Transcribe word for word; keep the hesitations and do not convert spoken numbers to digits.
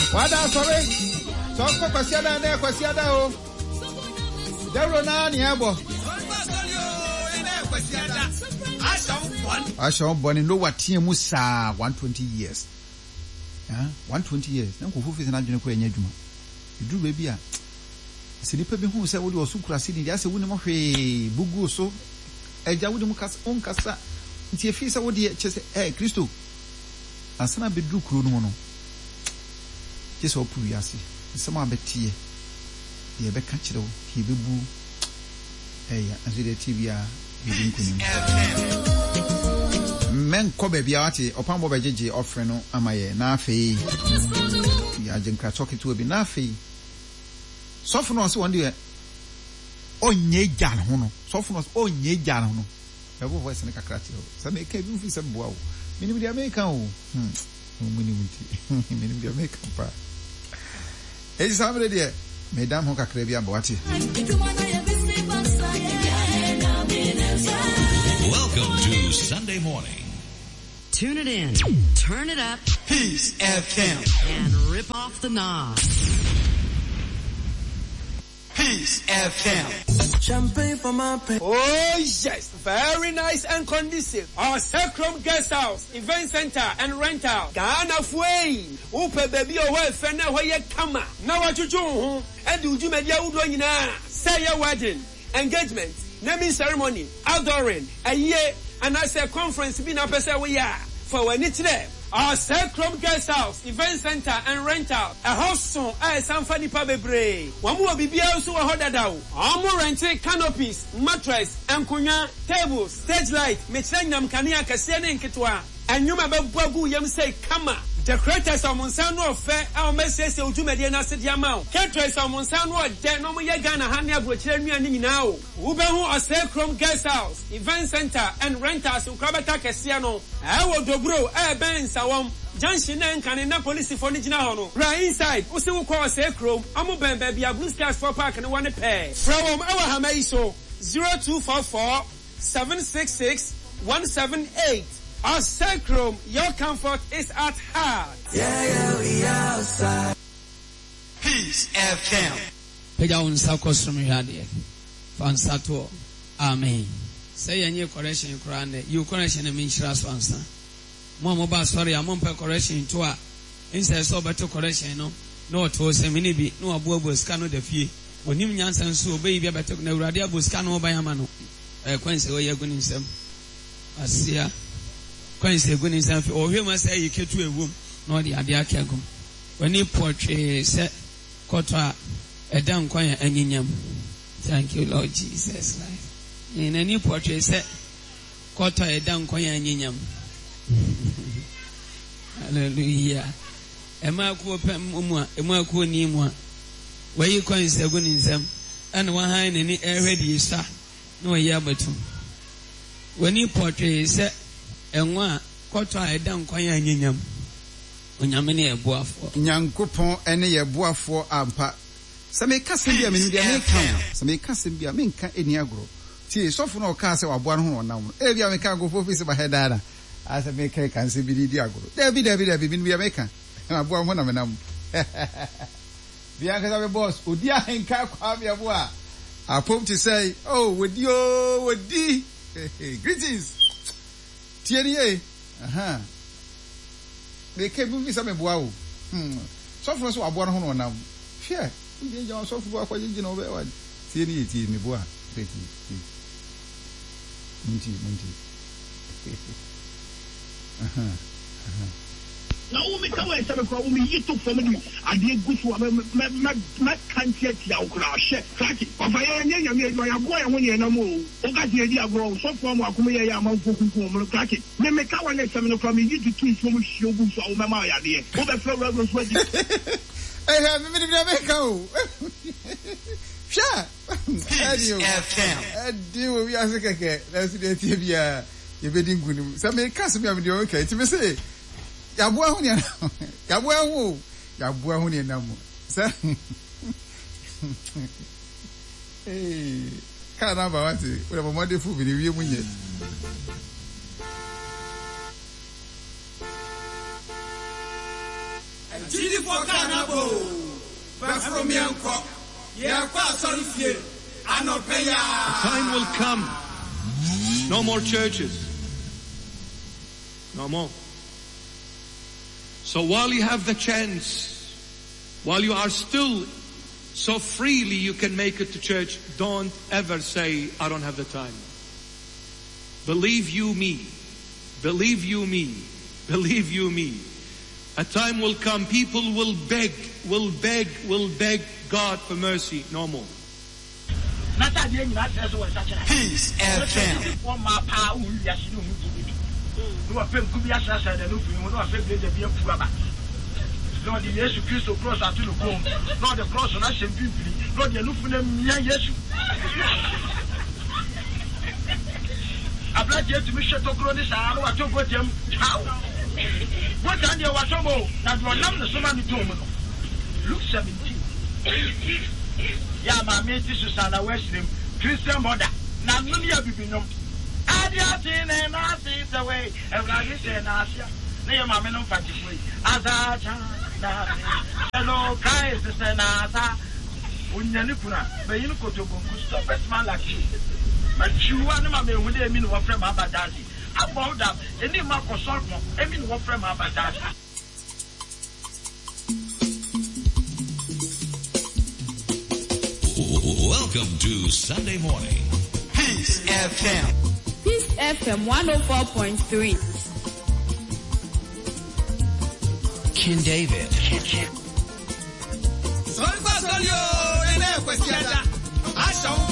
Wada sorry. So ko kwasiada na kwasiada o. Dero na ni ebo. Asha born no watie mu sa one hundred twenty years. Ah, one hundred twenty years. Na ko fufi na dwene ko enya dwuma. Edu ba bia. Se nipa bi hu se wo de osukura si dia se wo ne mo hwe bugu so. Eja wo de mu kasa on kasa. Nti efi se wo de chese eh Kristo. Asana bedru kuro no no. Chese opu wiase. Nsema abetie. Ye be ka kire wo, he bebu. Eh ya, azide T V a bidin kunim. Men ko be bia wate opan bo bejeje ofre no amaye na afei. Ya jenka talk to be na afei. Sofo no so wonde onye gyan ho no. Sofo no onye gyan ho no. Ebo voice ne kakra ti ho. Sa me ka bi mfi se boa wo. Minim dia America o. Hmm. Muni muti. Minim dia America pa. Ezi samre dia Madam ho kakra bi abawate. Welcome to Sunday morning. Tune it in, turn it up, Peace F M, and rip off the knob. Peace F M. Champagne for my pay. Oh yes, very nice and conducive. Our Sacrum Guest House, Event Center and Rental. Ghana Fway. Upe baby owe fene hoye kama. Na wachuchu and uju media udo nyina. Say your wedding, engagement, naming ceremony, outdooring, a year and I say conference be na pesa we are. For when it's there. Our Sacrum Guest House, Event Center and Rental. A house song, I some funny pabebre. One more B also a hoda down. Almo renting canopies, mattress, and kunya, tables, stage light, Michelin Kania Cassian and Kitwa. And you may babu yam say, Kama. The creators of Monsano fair, our message to Mediana said Yamau. Caterers of Monsano, then no Yagana Hania Buchermian now. Ubehu a Sacrum Guest House, Event Center and Rentals in Krabata Cassiano. I will dobro, I ben Sawam. Junction and Canina Police for Nijano. Right inside, Usu call Sacrum, Amu Ben Baby, a Blue Stars for Park and one pair. From our Hamaiso zero two four four seven six six one seven eight. Our Sacrum, your comfort is at heart. Yeah, yeah, we outside. Peace F M. Peja unsa kosumi hadi. Fansato. Amen. Say any correction krane. You correction me nshira so ansa. Mo mo ba sorry amon pe correction to a. Insa so beto correction no. No to se mini bi no abuabu ska no da fie. Onim nyansa nso obeyi bia beto na urade abu ska no ban ama no. Eh kwense we yegu nsem. Asia kwense egu nsem fi ohwe ma say yiketu ewum no de ade akagum. Wani portray se kotwa edan kwan anyinyam. Thank you Lord Jesus life. In any portray se kotwa edan kwan anyinyam. Hallelujah. Ema ku pem mu a ema ku ni mu a wayi kwense egu nsem ana wa han ni ehwedi isa no yi abatum. Wani portray se enwa kotwa edan kwan anyinyam. Onyame ne eboafo Nyankopon ene yeboafo ampa same kasem bia me ndia me kan same kasem bia me nka eni agro tie sofo no ka se waboa no ho nam e bia me ka go fo fisi ba hedara asa me kai kan se bi di agro dabi dabi dabi bin bia me kan na boa ho na me nam bia ka be boss odi a nka kwa bia boa apom to say oh wodi o wodi greetings tie ni aha they came with some boa. Hmm. So for so aboa no ho nam. Hwe. Ndi nja so for akwa jinji na obe wa. Tie ni tie me boa. Peti. Munti munti. Aha. Aha. Na o me kawa esa me kwa o me yito fo me ni ade gusu me me me kantie ti akura hye saki ofa ye nya nya me ya boa ye ho ye na mo o ka tie di agro so fo mo akoma ye ya manfo kunku mo saki me me kawa na esa me kwa me yito tu fo mo hye gusu o me ma ya de o be fro agro so di eh ha me me me ka o sha Peace F M. adi wo wi asekeke na si de tie bia ye be dingu ni so me ka so me am de o ka ti me say yaboa hu ne yaboa hu yaboa hu ne nam sa eh kana ba wati ora ba mode fu bi ni wie munye G D for Canabo. But from Yanko, Yakwa Solifie, Anopeya. A time will come. No more churches. No more. So while you have the chance, while you are still so freely you can make it to church, don't ever say, I don't have the time. Believe you me. Believe you me. Believe you me. A time will come, people will beg, will beg, will beg God for mercy. No more. Peace F M. Lord, the Jesus Christ cross at the home. Lord, the cross on us and people. Lord, the Lufuna Yesu. I brought you to Michelle to grow this. I know to go to him. How? What are you? What's more? That one number so many tomb. Luke seventeen. Yeah, my mate is Susanna Western, Christian mother. Now, none of you have been known. I just seen and I see the way. And I just say, Nasia. They are my men on Fatifui. Azacha. Hello, guys, the Senata. Unyanipuna, but you go to stop a man like you. But you want to make with a mean what from Abadazi. About that, any Marco Sormo, I mean what from Abadazi. Welcome to Sunday morning. Peace F M. Peace F M one oh four point three. King David. Son Basolio, and